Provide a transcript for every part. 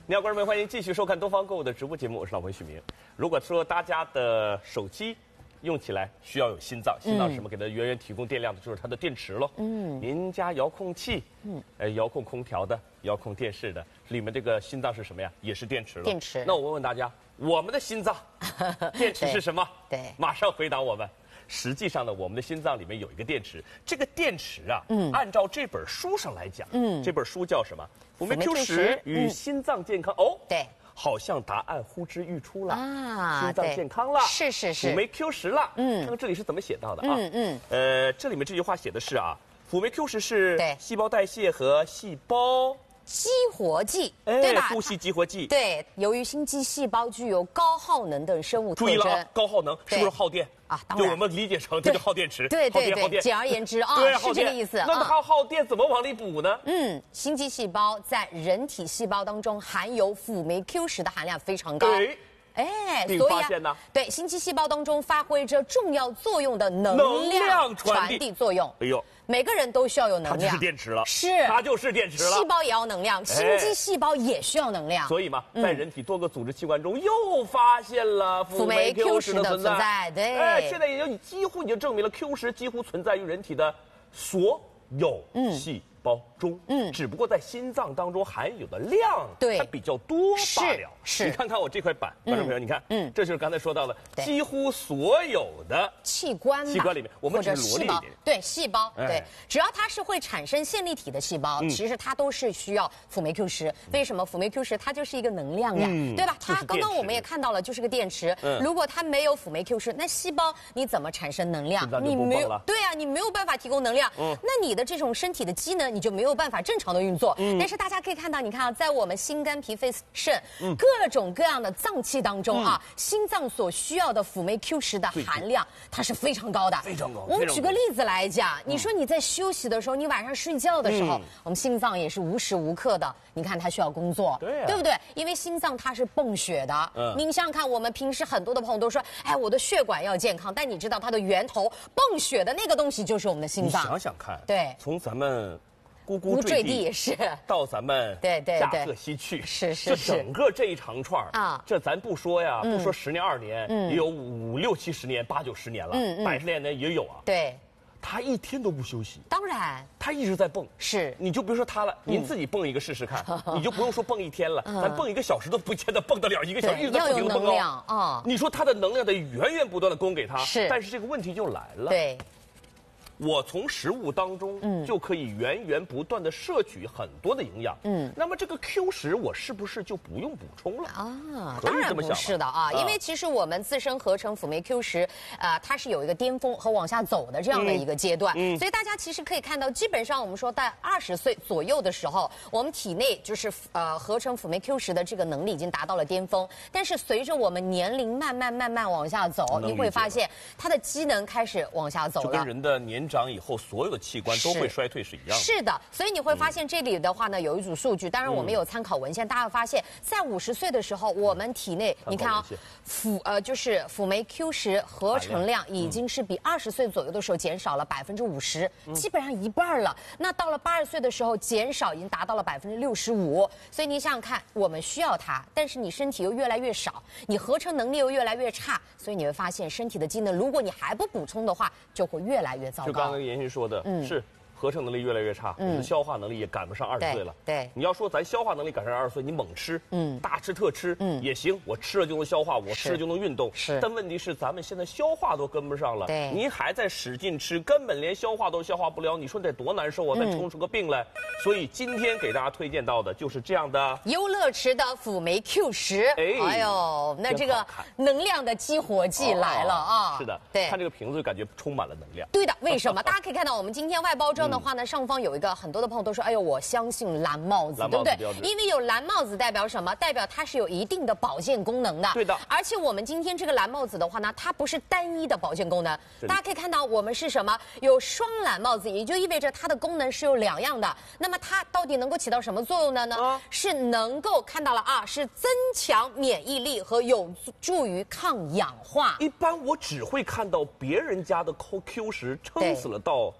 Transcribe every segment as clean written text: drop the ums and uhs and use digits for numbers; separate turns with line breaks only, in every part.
你好，观众朋友，欢迎继续收看东方购物的直播节目，我是老朋友许明。如果说大家的手机用起来需要有心脏，心脏是什么？给它源源提供电量的就是它的电池喽。您家遥控器，遥控空调的、遥控电视的，里面这个心脏是什么呀？也是电池了。
电池。
那我问问大家，我们的心脏电池是什么？
对，
马上回答我们。实际上呢，我们的心脏里面有一个电池，这个电池啊，按照这本书上来讲，这本书叫什么？辅酶 Q10与心脏健康。哦，
对。
好像答案呼之欲出了
啊！
心脏健康了，
是，
辅酶 Q10了。看看这里是怎么写到的啊？这里面这句话写的是啊，辅酶 Q10是细胞代谢和细胞
激活剂，对吧？
呼吸激活剂。
对，由于心肌细胞具有高耗能等生物特征。
注意了啊，高耗能是不是耗电？
啊，当然，
就我们理解成这个耗电池，
对，
耗电。
简而言之啊，是这个意思。
那它耗电怎么往里补呢？
心肌细胞在人体细胞当中含有辅酶 Q10的含量非常高。所以啊，对，心肌细胞当中发挥着重要作用的能量传递作用。哎呦，每个人都需要有能量，
它就是电池了，
它
就是电池了。
细胞也要能量，心肌细胞也需要能量。
所以嘛，在人体多个组织器官中又发现了辅酶 Q10的存在。
对，
现在也就几乎你就证明了 Q10几乎存在于人体的所有细胞中，只不过在心脏当中含有的量，它比较多罢了。
是，
你看看我这块板，观众朋友，你看，这就是刚才说到的，几乎所有的
器官
里面，我们只是罗列一点，
对，细胞，对，只要它是会产生线粒体的细胞，其实它都是需要辅酶 Q10。为什么辅酶 Q10它就是一个能量呀，对吧？它刚刚我们也看到了，就是个电池。如果它没有辅酶 Q10，那细胞你怎么产生能量？你没有，对啊，你没有办法提供能量。那你的这种身体的机能你就没有办法正常的运作。但是大家可以看到，你看啊，在我们心肝脾肺肾各种各样的脏器当中啊，心脏所需要的辅酶 Q10的含量它是非常高的，
非常高。
我们举个例子来讲，你说你在休息的时候，你晚上睡觉的时候，我们心脏也是无时无刻的，你看它需要工作，对不对？因为心脏它是泵血的。您想想看，我们平时很多的朋友都说，哎，我的血管要健康，但你知道它的源头泵血的那个东西就是我们的心脏。
你想想看，
对，
从咱们咕咕坠地
也是
到咱们驾鹤西去，
是，
这整个这一长串啊，这咱不说呀，不说10年2年，也有5、6、70年、8、9、10年了，100年的也有啊。
对，
他一天都不休息，
当然，
他一直在蹦。
是，
你就别说他了，您自己蹦一个试试看，你就不用说蹦1天了，咱蹦1个小时都不见得蹦得了1个小时，一直在不停的蹦高。你说他的能量得源源不断的供给他，但是这个问题就来了。
对。
我从食物当中就可以源源不断的摄取很多的营养，那么这个 Q10我是不是就不用补充了啊？
当然不是的啊，因为其实我们自身合成辅酶 Q10，它是有一个巅峰和往下走的这样的一个阶段，所以大家其实可以看到，基本上我们说在20岁左右的时候，我们体内就是合成辅酶 Q10的这个能力已经达到了巅峰，但是随着我们年龄慢慢往下走，你会发现它的机能开始往下走了，
就跟人的年长以后所有的器官都会衰退是一样的。
是的，所以你会发现这里的话呢，有一组数据，当然我们有参考文献，大家会发现，在50岁的时候，我们体内你看啊，就是辅酶 Q10合成量已经是比20岁左右的时候减少了50%，基本上一半了。那到了80岁的时候，减少已经达到了65%。所以你想想看，我们需要它，但是你身体又越来越少，你合成能力又越来越差，所以你会发现身体的机能，如果你还不补充的话，就会越来越糟糕。
就刚刚严迅说的，是合成能力越来越差，我们消化能力也赶不上20岁了。
对，
你要说咱消化能力赶上20岁，你猛吃，大吃特吃，也行，我吃了就能消化，我吃了就能运动。
是，
但问题是咱们现在消化都跟不上了，
对，
您还在使劲吃，根本连消化都消化不了，你说得多难受啊！再冲出个病来。所以今天给大家推荐到的就是这样的
优乐池的辅酶 Q10。哎呦，那这个能量的激活剂来了啊！
是的，
对，
看这个瓶子就感觉充满了能量。
对的，为什么？大家可以看到，我们今天外包装的话呢，上方有一个，很多的朋友都说，哎呦，我相信蓝帽子，对不对？因为有蓝帽子代表什么？代表它是有一定的保健功能的。
对的。
而且我们今天这个蓝帽子的话呢，它不是单一的保健功能。大家可以看到，我们是什么？有双蓝帽子，也就意味着它的功能是有2样的。那么它到底能够起到什么作用呢？是能够看到了啊，是增强免疫力和有助于抗氧化。
一般我只会看到别人家的Q10撑死了到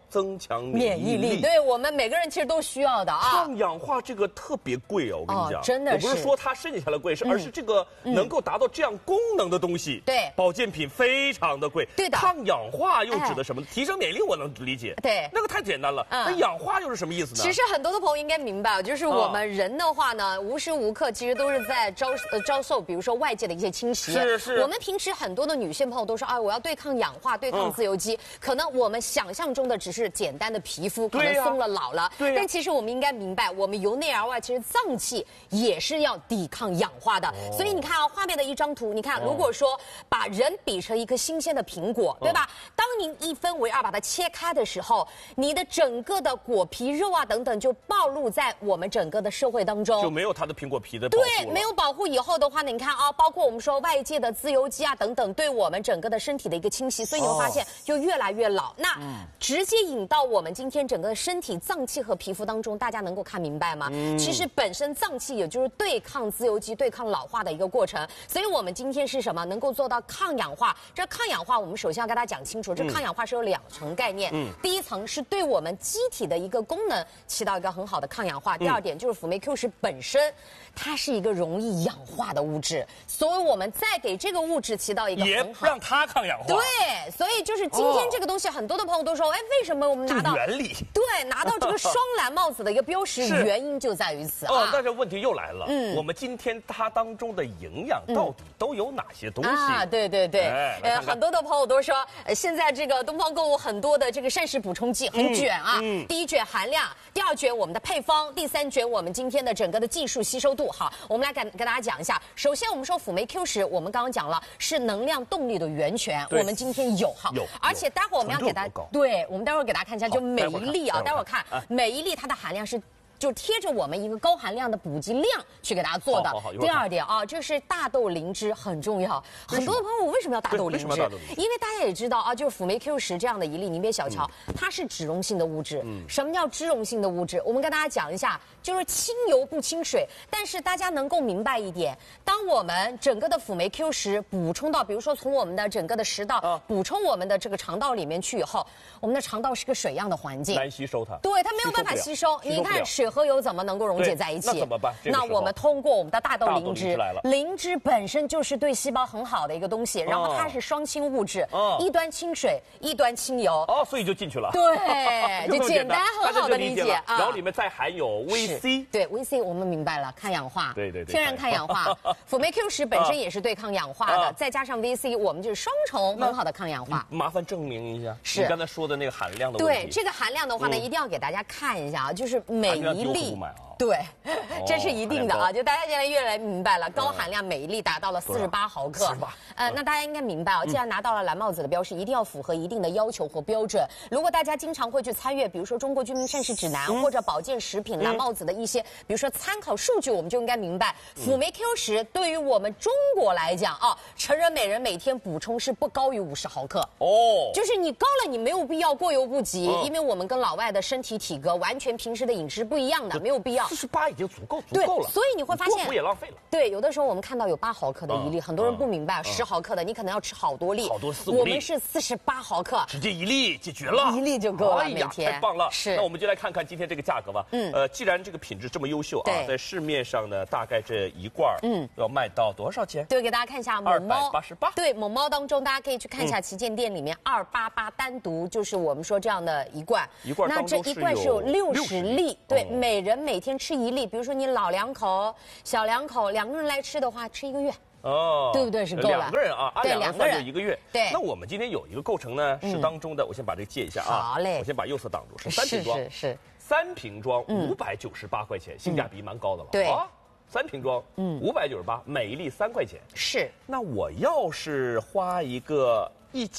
增强免疫力。
对我们每个人其实都需要的啊。
抗氧化这个特别贵哦，我跟你讲，
真的是。
我不是说它身体下来贵，而是这个能够达到这样功能的东西，
对，
保健品非常的贵。
对的。
抗氧化又指的什么？提升免疫力我能理解，
对，
那个太简单了。那氧化又是什么意思呢？
其实很多的朋友应该明白，就是我们人的话呢，无时无刻其实都是在遭受，比如说外界的一些侵袭。
是。
我们平时很多的女性朋友都说啊，我要对抗氧化，对抗自由基。可能我们想象中的只是简单的皮肤，可能松了老了。
对。
但其实我们应该明白，我们由内而外，其实脏器也是要抵抗氧化的。所以你看啊，画面的一张图，你看，如果说把人比成一颗新鲜的苹果，对吧？当您1分为2把它切开的时候，你的整个的果皮、肉啊等等就暴露在我们整个的社会当中，
就没有它的苹果皮的保护了。
对，没有保护以后的话呢，你看啊，包括我们说外界的自由基啊等等，对我们整个的身体的一个侵袭，所以你会发现就越来越老。那直接引到我们今天整个身体脏器和皮肤当中，大家能够看明白吗？其实本身脏器也就是对抗自由基、对抗老化的一个过程。所以我们今天是什么？能够做到抗氧化。这抗氧化，我们首先要跟大家讲清楚，这抗氧化是有2层概念。第一层是对我们机体的一个功能起到一个很好的抗氧化。第二点就是辅酶 Q10本身，它是一个容易氧化的物质，所以我们再给这个物质起到一个很好，
也让它抗氧化。
对，所以就是今天这个东西，很多的朋友都说，哎，为什么我们拿到
原理？
对，拿到这个双蓝帽子的一个标识，原因就在于此啊。
但是问题又来了，我们今天它当中的营养到底都有哪些东西
啊？对，很多的朋友都说，现在这个东方购物很多的这个膳食补充剂很卷啊。第一卷含量，第二卷我们的配方，第3卷我们今天的整个的技术吸收度。好，我们来跟大家讲一下。首先我们说辅酶 Q10，我们刚刚讲了是能量动力的源泉，我们今天有哈，而且待会儿我们要给大家，对，我们待会儿给大家看一下，就每一粒啊，待会儿看每一粒它的含量是。就贴着我们一个高含量的补给量去给大家做的。第二点啊，这是大豆灵芝很重要。很多的朋友为什么要大豆灵芝？因为大家也知道啊，就是辅酶 Q10这样的一粒，你别小瞧，它是脂溶性的物质。什么叫脂溶性的物质？我们跟大家讲一下，就是清油不清水。但是大家能够明白一点，当我们整个的辅酶 Q10补充到，比如说从我们的整个的食道补充我们的这个肠道里面去以后，我们的肠道是个水样的环境，
难吸收它。
对，它没有办法吸收。你看水和油怎么能够溶解在一起？
那怎么办？
那我们通过我们的大豆灵芝，灵芝本身就是对细胞很好的一个东西，然后它是双氢物质，一端清水，一端清油。
所以就进去了。
对，就简单很好的理解啊。
然后里面再含有VC，
对 VC 我们明白了，抗氧化，
对，
天然抗氧化。辅酶 Q10本身也是对抗氧化的，再加上 VC，我们就是双重很好的抗氧化。
麻烦证明一下，
是
你刚才说的那个含量的问题。
对，这个含量的话呢，一定要给大家看一下啊，就是每一粒。对，这是一定的啊！就大家现在越来越明白了，高含量每一粒达到了48毫克。那大家应该明白啊，既然拿到了蓝帽子的标识，一定要符合一定的要求和标准。如果大家经常会去参阅，比如说《中国居民膳食指南》或者保健食品蓝帽子的一些，比如说参考数据，我们就应该明白，辅酶 Q10对于我们中国来讲啊，成人每人每天补充是不高于50毫克。就是你高了，你没有必要过犹不及，因为我们跟老外的身体体格完全平时的饮食不一样的，没有必要。
48已经足够了，
所以你会发现
多补也浪费了。
对，有的时候我们看到有8毫克的一粒，很多人不明白，10毫克的你可能要吃好多粒，
好多4、5粒。
我们是48毫克，
直接1粒解决了
，1粒就够了，每天。
太棒了！
是，
那我们就来看看今天这个价格吧。既然这个品质这么优秀啊，在市面上呢，大概这一罐要卖到多少钱？
对，给大家看一下某猫
288。
对，某猫当中大家可以去看一下旗舰店里面288单独就是我们说这样的一罐，那这一罐是有60粒，对，每人每天吃1粒，比如说你老2口、小2口，2个人来吃的话，吃1个月。对不对？是够了。
2个人啊，按2个人算就1个月。
对。
那我们今天有一个构成呢，是当中的，我先把这个借一下啊。
好嘞。
我先把右侧挡住，是3瓶装。
是。
3瓶装598块钱，性价比蛮高的了。
对。
3瓶装598，每一粒3块钱。
是。
那我要是花一个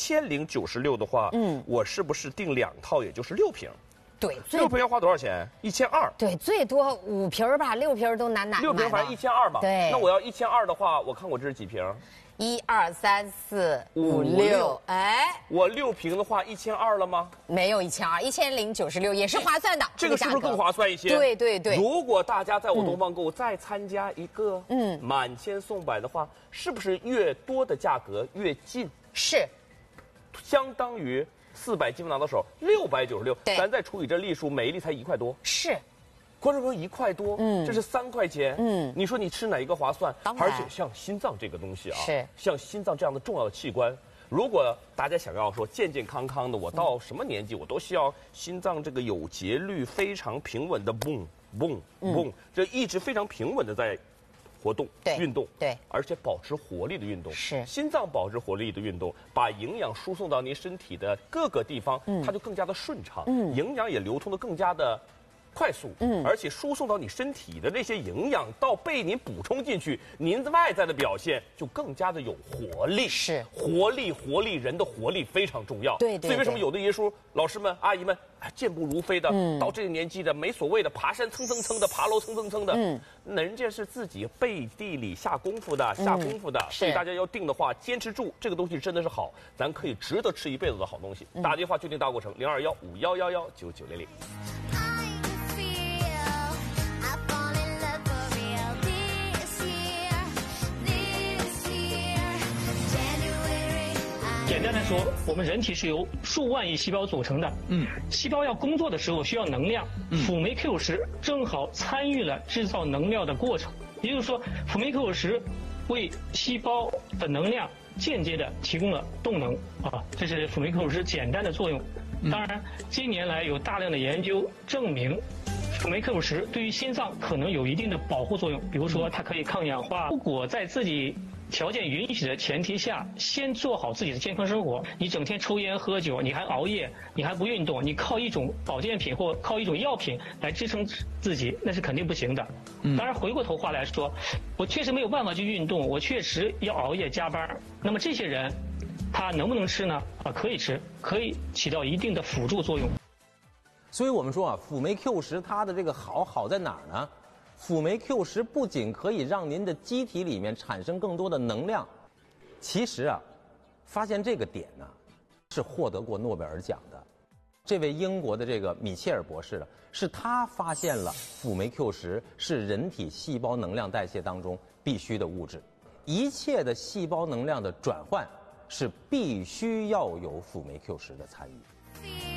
1096的话，我是不是订2套，也就是6瓶？
对
，6瓶要花多少钱？1200。
对，最多5瓶吧，6瓶都难买。6
瓶反正1200吧。
对。
那我要1200的话，我看我这是几瓶
？1、2、3、4、5、6。哎，
我6瓶的话1200了吗？
没有1200，1096也是划算的。
这个是不是更划算一些？
对。
如果大家在我东方购物再参加一个满千送百的话，是不是越多的价格越近？
是。
相当于 400积分拿到手696，
对，
咱再除以这粒数，每一粒才1块多。
是。
观众朋友1块多，这是3块钱，你说你吃哪一个划算？而且像心脏这个东西啊，
是
像心脏这样的重要的器官，如果大家想要说健健康康的，我到什么年纪我都需要心脏这个有节律非常平稳的蹦蹦蹦，这一直非常平稳的在活动、运动，
对，
而且保持活力的运动，
是
心脏保持活力的运动，把营养输送到您身体的各个地方，它就更加的顺畅，营养也流通的更加的快速，而且输送到你身体的那些营养到被您补充进去，您外在的表现就更加的有活力。
是
活力，人的活力非常重要。
对，
所以为什么有的爷叔、老师们、阿姨们，健步如飞的，到这个年纪的没所谓的，爬山蹭蹭蹭的，爬楼蹭蹭蹭的，人家是自己背地里下功夫的，所以大家要定的话，坚持住，这个东西真的是好，咱可以值得吃一辈子的好东西。打电话就定大过程0215119900。
简单来说，我们人体是由数万亿细胞组成的。细胞要工作的时候需要能量，辅酶 Q10正好参与了制造能量的过程。也就是说，辅酶 Q10为细胞的能量间接的提供了动能啊，这是辅酶 Q10简单的作用。当然，近年来有大量的研究证明，辅酶 Q10对于心脏可能有一定的保护作用，比如说它可以抗氧化。如果在自己条件允许的前提下，先做好自己的健康生活。你整天抽烟喝酒，你还熬夜，你还不运动，你靠一种保健品或靠一种药品来支撑自己，那是肯定不行的。当然，回过头话来说，我确实没有办法去运动，我确实要熬夜加班。那么这些人，他能不能吃呢？可以吃，可以起到一定的辅助作用。
所以我们说啊，辅酶 Q10它的这个好在哪儿呢？辅酶 Q10不仅可以让您的机体里面产生更多的能量，其实啊，发现这个点呢，是获得过诺贝尔奖的。这位英国的这个米切尔博士呢，是他发现了辅酶 Q10是人体细胞能量代谢当中必须的物质，一切的细胞能量的转换是必须要有辅酶 Q10的参与。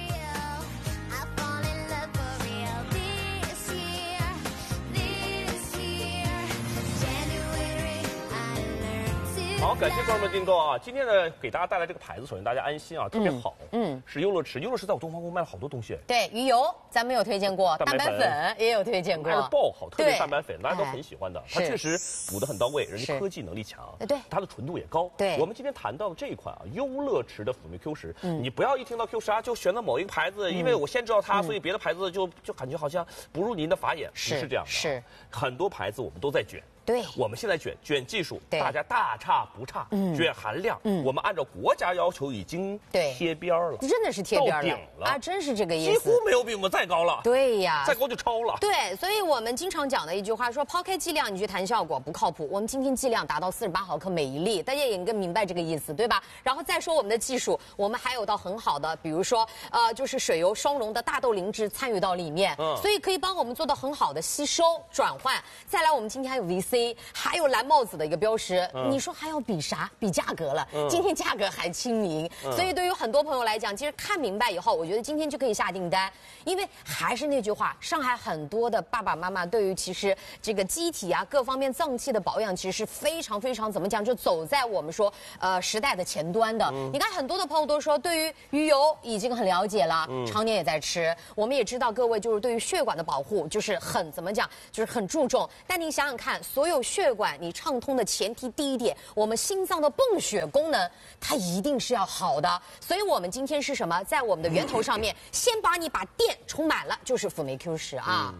好，感谢观众们订购啊！今天呢，给大家带来这个牌子，首先大家安心啊，特别好。是优乐驰，优乐驰在我东方宫卖了好多东西。对，
鱼油咱们有推荐过，蛋白粉也有推荐过，
还是爆好，特别蛋白粉大家都很喜欢的，它确实补得很到位，人家科技能力强，
对，
它的纯度也高。
对，
我们今天谈到的这一款啊，优乐驰的辅酶 Q10，你不要一听到 Q10啊就选择某一个牌子，因为我先知道它，所以别的牌子就感觉好像不入您的法眼，不是这样的。
是，
很多牌子我们都在卷。
对，
我们现在卷技术，大家大差不差。卷含量，我们按照国家要求已经贴边了，
真的是贴边了，
到顶了
啊，真是这个意思，
几乎没有比我们再高了。
对呀，
再高就超了。
对，所以我们经常讲的一句话说，抛开剂量你去谈效果不靠谱。我们今天剂量达到48毫克每一粒，大家也应该明白这个意思，对吧？然后再说我们的技术，我们还有到很好的，比如说就是水油双溶的大豆磷脂参与到里面，所以可以帮我们做到很好的吸收转换。再来，我们今天还有 VC， 还有蓝帽子的一个标识，你说还要比啥？比价格了。今天价格还亲民，所以对于很多朋友来讲，其实看明白以后，我觉得今天就可以下订单。因为还是那句话，上海很多的爸爸妈妈对于其实这个机体啊各方面脏器的保养，其实是非常非常怎么讲，就走在我们说时代的前端的。你看很多的朋友都说，对于鱼油已经很了解了，常年也在吃。我们也知道各位就是对于血管的保护就是很怎么讲，就是很注重。但你想想看，所有血管你畅通的前提第一点，我们心脏的泵血功能它一定是要好的。所以我们今天是什么？在我们的源头上面，先把你把电充满了，就是辅酶 Q10啊。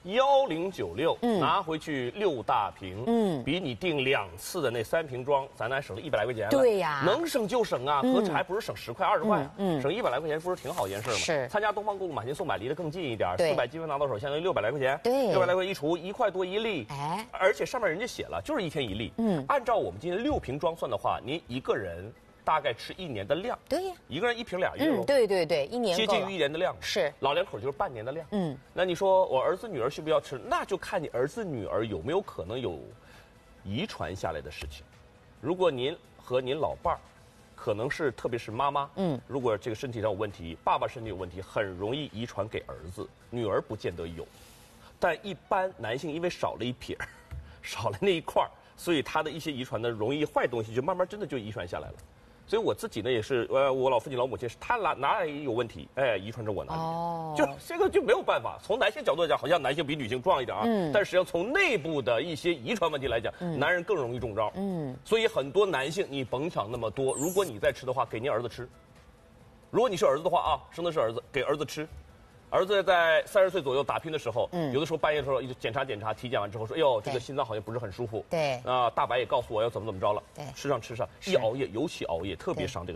1096，拿回去6大瓶，比你订2次的那3瓶装，咱还省了100来块钱了。
对呀，
能省就省啊，何止还不是省10块20块啊，省100来块钱，不是挺好一件事吗？
是。
参加东方购物买新送买离得更近一点，400积分拿到手，相当于600来块钱。
对
，600来块一除1块多一粒，哎，而且上面人家写了，就是1天1粒。按照我们今天6瓶装算的话，您一个人大概吃1年的量。
对呀，
一个人1瓶2月。
对对对，1年
接近于1年的量。
是，
老两口就是半年的量。那你说我儿子女儿需不需要吃？那就看你儿子女儿有没有可能有遗传下来的事情。如果您和您老伴儿可能是特别是妈妈，如果这个身体上有问题，爸爸身体有问题，很容易遗传给儿子，女儿不见得有。但一般男性因为少了一撇，少了那一块儿，所以他的一些遗传的容易坏东西就慢慢真的就遗传下来了。所以我自己呢也是，我老父亲老母亲是他哪里有问题，哎，遗传着我哪里，就这个就没有办法。从男性角度来讲，好像男性比女性壮一点啊，但实际上从内部的一些遗传问题来讲，男人更容易中招。所以很多男性你甭想那么多，如果你在吃的话，给您儿子吃。如果你是儿子的话啊，生的是儿子，给儿子吃。儿子在30岁左右打拼的时候，有的时候半夜的时候检查，体检完之后说，哎呦，这个心脏好像不是很舒服。
对。
大白也告诉我要怎么着了。
对。
吃上，一熬夜，尤其熬夜特别伤这个。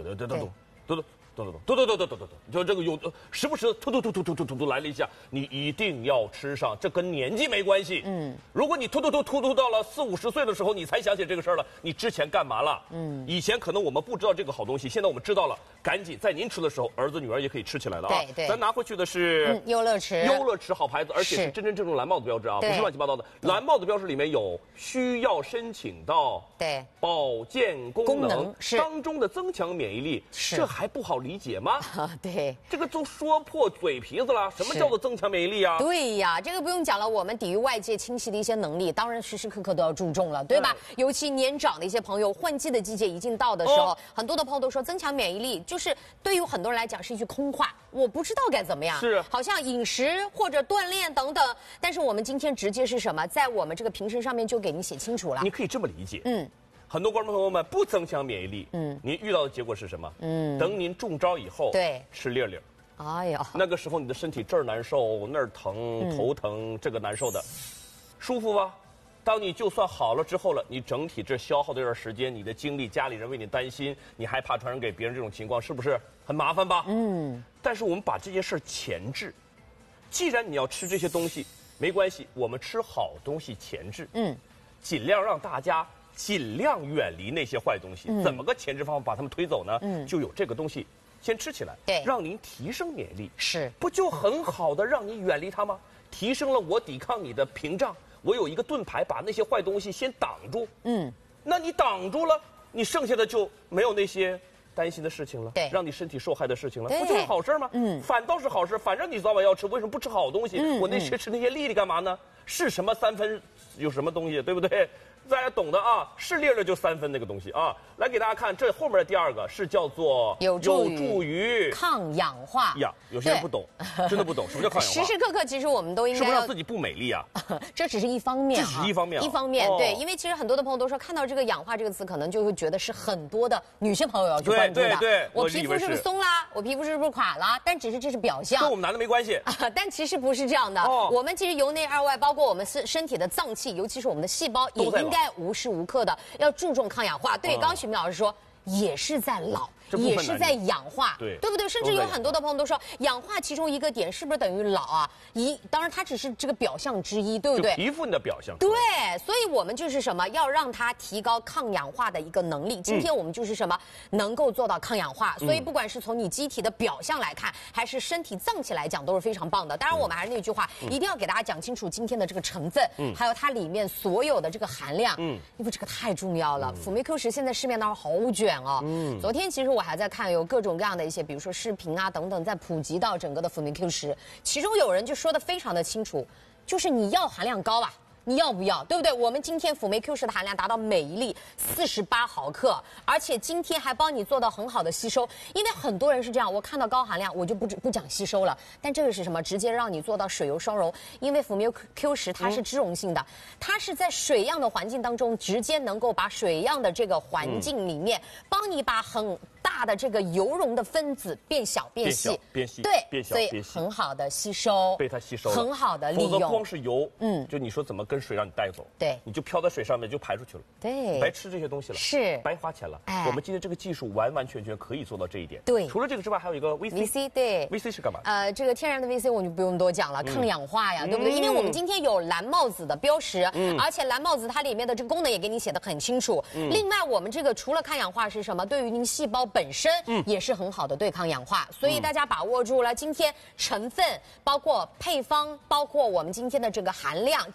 就这个有时不时突来了一下，你一定要吃上，这跟年纪没关系。如果你突到了40、50岁的时候，你才想起这个事儿了，你之前干嘛了？以前可能我们不知道这个好东西，现在我们知道了，赶紧在您吃的时候，儿子女儿也可以吃起来了啊。
对。
咱拿回去的是
优乐驰
好牌子，而且是真正蓝帽子标志啊，不是乱七八糟的。蓝帽子标志里面有需要申请到保健功能当中的增强免疫力，这还不好理解吗？
对，
这个都说破嘴皮子了。什么叫做增强免疫力啊？
对呀，这个不用讲了。我们抵御外界侵袭的一些能力，当然时时刻刻都要注重了，对吧？尤其年长的一些朋友，换季的季节已经到的时候，很多的朋友都说增强免疫力，就是对于很多人来讲是一句空话，我不知道该怎么样。
是，
好像饮食或者锻炼等等。但是我们今天直接是什么，在我们这个瓶身上面就给你写清楚了。
你可以这么理解。很多观众朋友们不增强免疫力，您遇到的结果是什么？等您中招以后，吃粒粒。
哎呦，
那个时候你的身体这儿难受那儿疼，头疼，这个难受的，舒服吧？当你就算好了之后了，你整体这消耗的这段时间，你的精力，家里人为你担心，你害怕传染给别人，这种情况是不是很麻烦吧？但是我们把这件事前置，既然你要吃这些东西，没关系，我们吃好东西前置，尽量让大家尽量远离那些坏东西。怎么个前置方法把它们推走呢？就有这个东西先吃起来，让您提升免疫力，不就很好的让你远离它吗？提升了我抵抗你的屏障，我有一个盾牌把那些坏东西先挡住。那你挡住了，你剩下的就没有那些担心的事情了，让你身体受害的事情了，不就是好事吗？反倒是好事，反正你早晚要吃，为什么不吃好东西？我那吃那些粒粒干嘛呢？是什么3分有什么东西，对不对？大家懂的啊，是粒粒就3分那个东西啊。来给大家看，这后面的第2个是叫做
有助
于
抗氧化
呀。有些人不懂，真的不懂什么叫抗氧化。
时时刻刻，其实我们都应该
是不是让自己不美丽啊？
这只是一方面，
这只是一方面，
一方面对，因为其实很多的朋友都说，看到这个氧化这个词，可能就会觉得是很多的女性朋友要去关注的。
对，
我皮肤是不是松啦？我皮肤是不是垮了？但只是这是表象，
跟我们男的没关系。
但其实不是这样的。我们其实由内而外，包括我们身体的脏器，尤其是我们的细胞，也应该无时无刻的要注重抗氧化。对，刚刚许明老师说，也是在老。也是在氧化，对不对？甚至有很多的朋友都说，氧化其中一个点是不是等于老啊？当然它只是这个表象之一，对不对？
皮肤你的表象。
对，所以我们就是什么，要让它提高抗氧化的一个能力。今天我们就是什么，能够做到抗氧化。所以不管是从你机体的表象来看，还是身体脏器来讲，都是非常棒的。当然，我们还是那句话，一定要给大家讲清楚今天的这个成分，还有它里面所有的这个含量，因为这个太重要了。辅酶 Q10现在市面当中好卷哦。昨天其实我还在看有各种各样的一些，比如说视频啊等等，在普及到整个的辅酶 Q10，其中有人就说的非常的清楚，就是你要含量高啊。你要不要，对不对？我们今天辅酶 Q10的含量达到每一粒48毫克，而且今天还帮你做到很好的吸收。因为很多人是这样，我看到高含量我就不讲吸收了，但这个是什么？直接让你做到水油双溶。因为辅酶 Q10它是脂溶性的，它是在水样的环境当中直接能够把水样的这个环境里面帮你把很大的这个油溶的分子变小变细，对，所以很好的吸收，
被它吸收了，
很好的利用。
否则光是油，就你说怎么跟水让你带走，
对，
你就飘在水上面就排出去了，
对，
白吃这些东西了，
是
白花钱了。我们今天这个技术完完全全可以做到这一点。
对，
除了这个之外，还有一个 VC，
对
，VC 是干嘛的？
这个天然的 VC 我就不用多讲了，抗氧化呀，对不对？因为我们今天有蓝帽子的标识，而且蓝帽子它里面的这个功能也给你写得很清楚。另外，我们这个除了抗氧化是什么？对于您细胞本身也是很好的对抗氧化，所以大家把握住了。今天成分包括配方，包括我们今天的这个含量技术都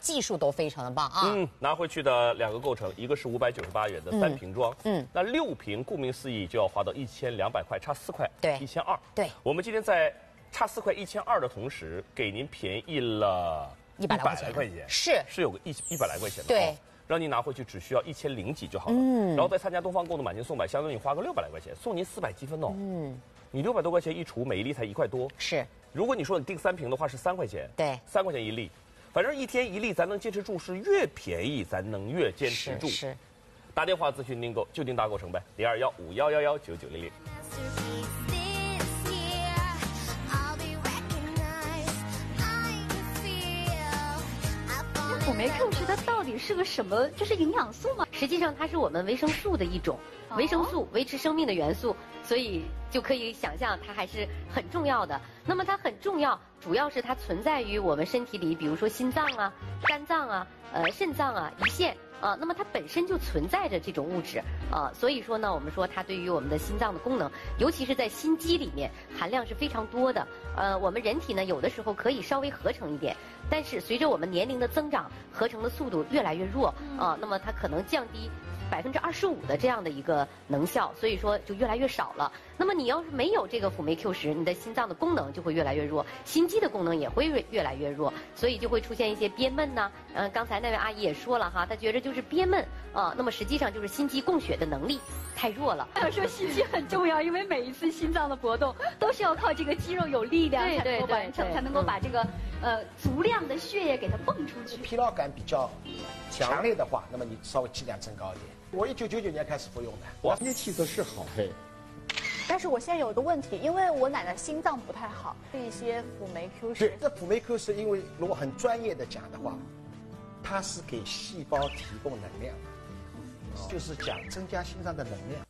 都非常的棒啊。
拿回去的2个构成，一个是598元的3瓶装，那6瓶顾名思义就要花到1200块，差4块，
对
，1200。
对，
我们今天在差4块1200的同时，给您便宜了
100
来块钱，是有个100来块钱的，
对。
让您拿回去只需要1000几就好了，然后再参加东方购的满减送买，相当于你花个600来块钱，送您400积分哦。你600多块钱一除，每一粒才1块多。
是。
如果你说你订3瓶的话是3块钱，
对
，3块钱一粒，反正1天1粒，咱能坚持住，是越便宜咱能越坚持住。
是。
打电话咨询订购就订大购成呗，0215119900。
辅酶 Q 十它到底是个什么？就是营养素吗？
实际上它是我们维生素的一种，维生素维持生命的元素，所以就可以想象它还是很重要的。那么它很重要，主要是它存在于我们身体里，比如说心脏啊、肝脏啊、肾脏啊、胰腺。那么它本身就存在着这种物质，所以说呢，我们说它对于我们的心脏的功能，尤其是在心肌里面含量是非常多的。我们人体呢，有的时候可以稍微合成一点，但是随着我们年龄的增长，合成的速度越来越弱，那么它可能降低25%的这样的一个能效，所以说就越来越少了。那么你要是没有这个辅酶 Q10，你的心脏的功能就会越来越弱，心肌的功能也会越来越弱，所以就会出现一些憋闷呐。刚才那位阿姨也说了哈，她觉得就是憋闷那么实际上就是心肌供血的能力太弱了。
要说心肌很重要，因为每一次心脏的搏动都是要靠这个肌肉有力量才能够完成，才能够把这个足量的血液给它泵出去。
疲劳感比较强烈的话，那么你稍微剂量增高一点。我1999年开始服用的，
哇，这气色是好嘿。
但是我现在有一个问题，因为我奶奶心脏不太好，一些辅酶 Q10。
对，这辅酶 Q10，因为如果很专业的讲的话，它是给细胞提供能量，就是讲增加心脏的能量。